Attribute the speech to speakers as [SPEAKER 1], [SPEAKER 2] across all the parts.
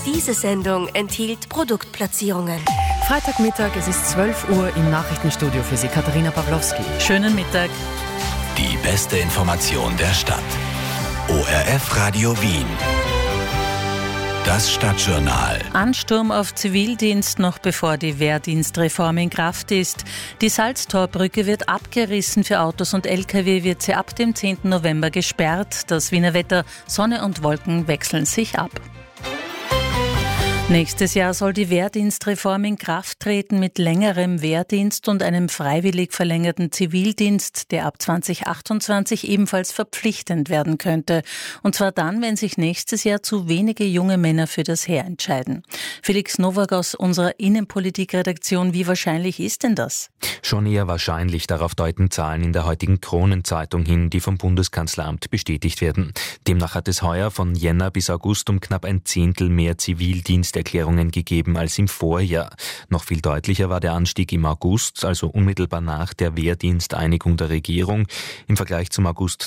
[SPEAKER 1] Diese Sendung enthielt Produktplatzierungen.
[SPEAKER 2] Freitagmittag, es ist 12 Uhr im Nachrichtenstudio für Sie, Katharina Pawlowski.
[SPEAKER 3] Schönen Mittag.
[SPEAKER 4] Die beste Information der Stadt. ORF Radio Wien. Das Stadtjournal.
[SPEAKER 3] Ansturm auf Zivildienst noch bevor die Wehrdienstreform in Kraft ist. Die Salztorbrücke wird abgerissen. Für Autos und Lkw wird sie ab dem 10. November gesperrt. Das Wiener Wetter, Sonne und Wolken wechseln sich ab. Nächstes Jahr soll die Wehrdienstreform in Kraft treten mit längerem Wehrdienst und einem freiwillig verlängerten Zivildienst, der ab 2028 ebenfalls verpflichtend werden könnte. Und zwar dann, wenn sich nächstes Jahr zu wenige junge Männer für das Heer entscheiden. Felix Nowak aus unserer Innenpolitikredaktion, wie wahrscheinlich ist denn das?
[SPEAKER 5] Schon eher wahrscheinlich, darauf deuten Zahlen in der heutigen Kronenzeitung hin, die vom Bundeskanzleramt bestätigt werden. Demnach hat es heuer von Jänner bis August um knapp ein Zehntel mehr Zivildiensterklärungen gegeben als im Vorjahr. Noch viel deutlicher war der Anstieg im August, also unmittelbar nach der Wehrdiensteinigung der Regierung. Im Vergleich zum August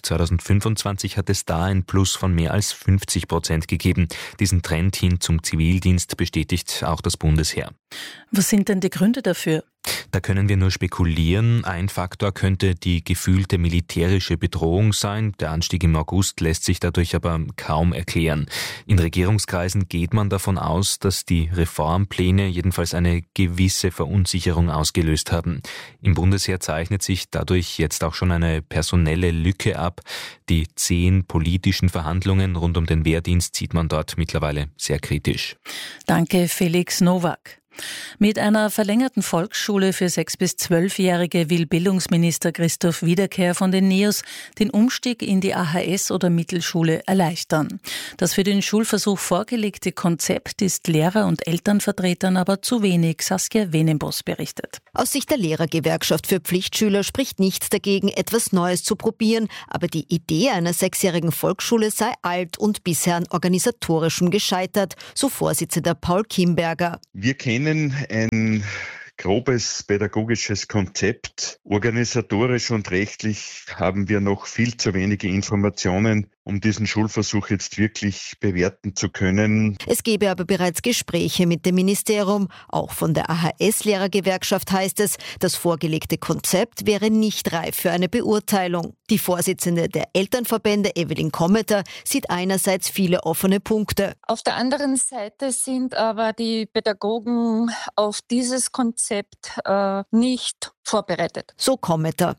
[SPEAKER 5] 2025 hat es da ein Plus von mehr als 50% gegeben. Diesen Trend hin zum Zivildienst bestätigt auch das Bundesheer.
[SPEAKER 3] Was sind denn die Gründe dafür?
[SPEAKER 5] Da können wir nur spekulieren. Ein Faktor könnte die gefühlte militärische Bedrohung sein. Der Anstieg im August lässt sich dadurch aber kaum erklären. In Regierungskreisen geht man davon aus, dass die Reformpläne jedenfalls eine gewisse Verunsicherung ausgelöst haben. Im Bundesheer zeichnet sich dadurch jetzt auch schon eine personelle Lücke ab. Die 10 politischen Verhandlungen rund um den Wehrdienst sieht man dort mittlerweile sehr kritisch.
[SPEAKER 3] Danke, Felix Nowak. Mit einer verlängerten Volksschule für 6- bis 12-Jährige will Bildungsminister Christoph Wiederkehr von den NEOS den Umstieg in die AHS oder Mittelschule erleichtern. Das für den Schulversuch vorgelegte Konzept ist Lehrer- und Elternvertretern aber zu wenig, Saskia Wenembos berichtet.
[SPEAKER 6] Aus Sicht der Lehrergewerkschaft für Pflichtschüler spricht nichts dagegen, etwas Neues zu probieren, aber die Idee einer 6-jährigen Volksschule sei alt und bisher an organisatorischem gescheitert, so Vorsitzender Paul Kimberger.
[SPEAKER 7] Wir kennen ein grobes pädagogisches Konzept. Organisatorisch und rechtlich haben wir noch viel zu wenige Informationen, um diesen Schulversuch jetzt wirklich bewerten zu können.
[SPEAKER 6] Es gebe aber bereits Gespräche mit dem Ministerium. Auch von der AHS-Lehrergewerkschaft heißt es, das vorgelegte Konzept wäre nicht reif für eine Beurteilung. Die Vorsitzende der Elternverbände, Evelyn Kommeter, sieht einerseits viele offene Punkte.
[SPEAKER 8] Auf der anderen Seite sind aber die Pädagogen auf dieses Konzept nicht vorbereitet.
[SPEAKER 6] So Kommeter.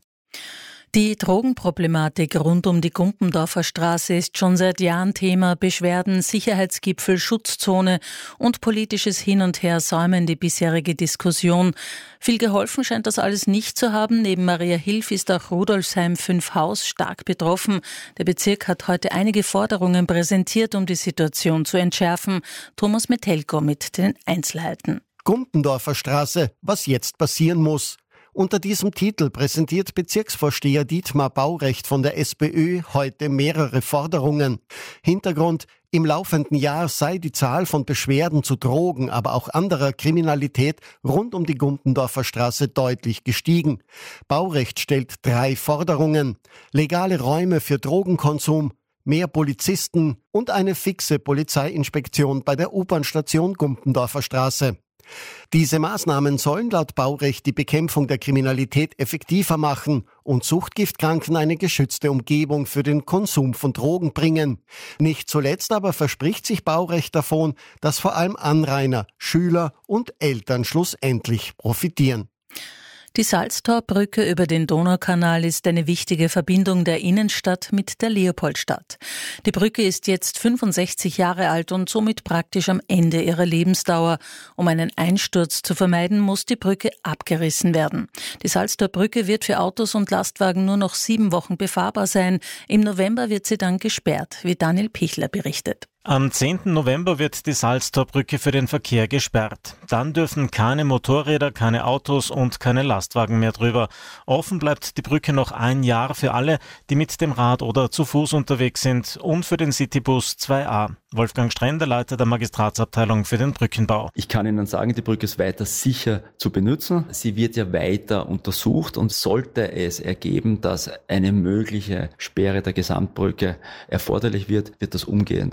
[SPEAKER 3] Die Drogenproblematik rund um die Gumpendorfer Straße ist schon seit Jahren Thema. Beschwerden, Sicherheitsgipfel, Schutzzone und politisches Hin und Her säumen die bisherige Diskussion. Viel geholfen scheint das alles nicht zu haben. Neben Maria Hilf ist auch Rudolfsheim 5 Haus stark betroffen. Der Bezirk hat heute einige Forderungen präsentiert, um die Situation zu entschärfen. Thomas Metelko mit den Einzelheiten.
[SPEAKER 9] Gumpendorfer Straße, was jetzt passieren muss. Unter diesem Titel präsentiert Bezirksvorsteher Dietmar Baurecht von der SPÖ heute mehrere Forderungen. Hintergrund: Im laufenden Jahr sei die Zahl von Beschwerden zu Drogen, aber auch anderer Kriminalität rund um die Gumpendorfer Straße deutlich gestiegen. Baurecht stellt 3 Forderungen: legale Räume für Drogenkonsum, mehr Polizisten und eine fixe Polizeiinspektion bei der U-Bahn-Station Gumpendorfer Straße. Diese Maßnahmen sollen laut Baurecht die Bekämpfung der Kriminalität effektiver machen und Suchtgiftkranken eine geschützte Umgebung für den Konsum von Drogen bringen. Nicht zuletzt aber verspricht sich Baurecht davon, dass vor allem Anrainer, Schüler und Eltern schlussendlich profitieren.
[SPEAKER 3] Die Salztorbrücke über den Donaukanal ist eine wichtige Verbindung der Innenstadt mit der Leopoldstadt. Die Brücke ist jetzt 65 Jahre alt und somit praktisch am Ende ihrer Lebensdauer. Um einen Einsturz zu vermeiden, muss die Brücke abgerissen werden. Die Salztorbrücke wird für Autos und Lastwagen nur noch 7 Wochen befahrbar sein. Im November wird sie dann gesperrt, wie Daniel Pichler berichtet.
[SPEAKER 10] Am 10. November wird die Salztorbrücke für den Verkehr gesperrt. Dann dürfen keine Motorräder, keine Autos und keine Lastwagen mehr drüber. Offen bleibt die Brücke noch 1 Jahr für alle, die mit dem Rad oder zu Fuß unterwegs sind, und für den Citybus 2a. Wolfgang Strender, Leiter der Magistratsabteilung für den Brückenbau.
[SPEAKER 11] Ich kann Ihnen sagen, die Brücke ist weiter sicher zu benutzen. Sie wird ja weiter untersucht, und sollte es ergeben, dass eine mögliche Sperre der Gesamtbrücke erforderlich wird, wird das umgehend vorgenommen.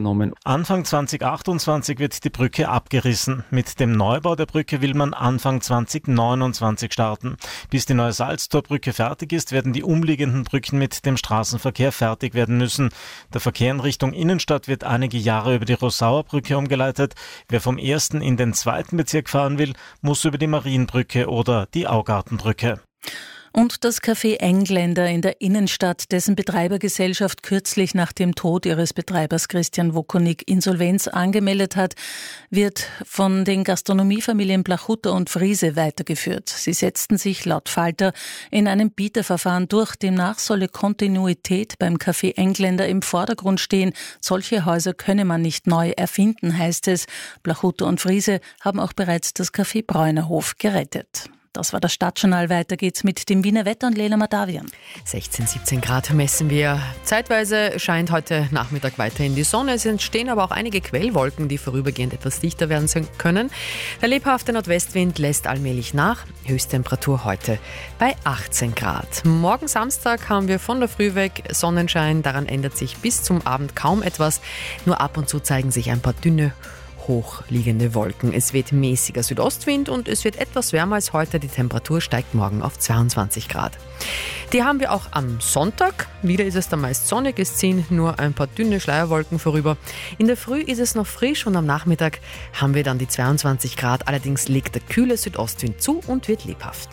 [SPEAKER 11] vorgenommen.
[SPEAKER 10] Anfang 2028 wird die Brücke abgerissen. Mit dem Neubau der Brücke will man Anfang 2029 starten. Bis die neue Salztorbrücke fertig ist, werden die umliegenden Brücken mit dem Straßenverkehr fertig werden müssen. Der Verkehr in Richtung Innenstadt wird einige Jahre über die Rossauer Brücke umgeleitet. Wer vom 1. in den 2. Bezirk fahren will, muss über die Marienbrücke oder die Augartenbrücke.
[SPEAKER 3] Und das Café Engländer in der Innenstadt, dessen Betreibergesellschaft kürzlich nach dem Tod ihres Betreibers Christian Wokonik Insolvenz angemeldet hat, wird von den Gastronomiefamilien Blachutter und Friese weitergeführt. Sie setzten sich laut Falter in einem Bieterverfahren durch. Demnach solle Kontinuität beim Café Engländer im Vordergrund stehen. Solche Häuser könne man nicht neu erfinden, heißt es. Blachutter und Friese haben auch bereits das Café Bräunerhof gerettet. Das war das Stadtjournal. Weiter geht's mit dem Wiener Wetter und Lena Madavian.
[SPEAKER 2] 16, 17 Grad messen wir. Zeitweise scheint heute Nachmittag weiterhin die Sonne. Es entstehen aber auch einige Quellwolken, die vorübergehend etwas dichter werden können. Der lebhafte Nordwestwind lässt allmählich nach. Höchsttemperatur heute bei 18 Grad. Morgen Samstag haben wir von der Früh weg Sonnenschein. Daran ändert sich bis zum Abend kaum etwas. Nur ab und zu zeigen sich ein paar dünne hochliegende Wolken. Es weht mäßiger Südostwind und es wird etwas wärmer als heute. Die Temperatur steigt morgen auf 22 Grad. Die haben wir auch am Sonntag. Wieder ist es dann meist sonnig. Es ziehen nur ein paar dünne Schleierwolken vorüber. In der Früh ist es noch frisch und am Nachmittag haben wir dann die 22 Grad. Allerdings legt der kühle Südostwind zu und wird lebhaft.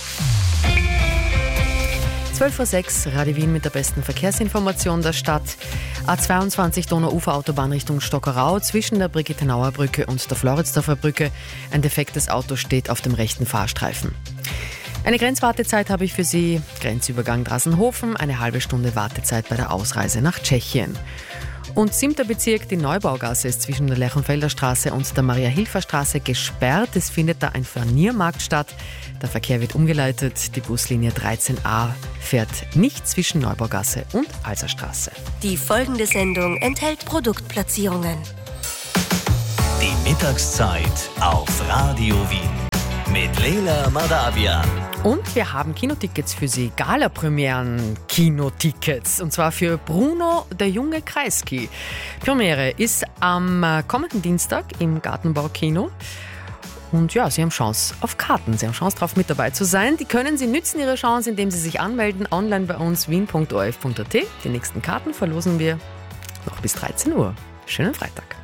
[SPEAKER 2] 12:06 Uhr, Radio Wien mit der besten Verkehrsinformation der Stadt. A22 Donauuferautobahn Richtung Stockerau zwischen der Brigitte-Nauer-Brücke und der Floridsdorfer Brücke. Ein defektes Auto steht auf dem rechten Fahrstreifen. Eine Grenzwartezeit habe ich für Sie. Grenzübergang Drassenhofen, eine halbe Stunde Wartezeit bei der Ausreise nach Tschechien. Und 7. Bezirk, die Neubaugasse ist zwischen der Lerchenfelder Straße und der Maria-Hilfer-Straße gesperrt. Es findet da ein Furniermarkt statt. Der Verkehr wird umgeleitet. Die Buslinie 13a fährt nicht zwischen Neubaugasse und Alserstraße.
[SPEAKER 1] Die folgende Sendung enthält Produktplatzierungen.
[SPEAKER 4] Die Mittagszeit auf Radio Wien mit Leila Madavian.
[SPEAKER 2] Und wir haben Kinotickets für Sie, Gala-Premieren-Kinotickets. Und zwar für Bruno, der junge Kreisky. Premiere ist am kommenden Dienstag im Gartenbaukino. Und ja, Sie haben Chance auf Karten. Sie haben Chance darauf, mit dabei zu sein. Die können Sie nützen, Ihre Chance, indem Sie sich anmelden. Online bei uns wien.orf.at. Die nächsten Karten verlosen wir noch bis 13 Uhr. Schönen Freitag.